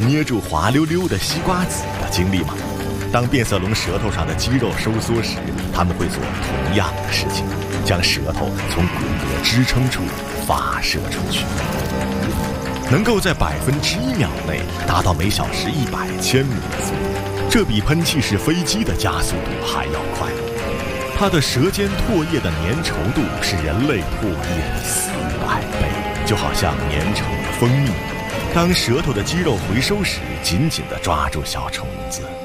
捏住滑溜溜的西瓜籽的经历吗？当变色龙舌头上的肌肉收缩时，它们会做同样的事情，将舌头从骨骼支撑处发射出去，能够在1%秒内达到每小时100千米的速度，这比喷气式飞机的加速度还要快。它的舌尖唾液的粘稠度是人类唾液的400倍，就好像粘稠的蜂蜜。当舌头的肌肉回收时，紧紧地抓住小虫子，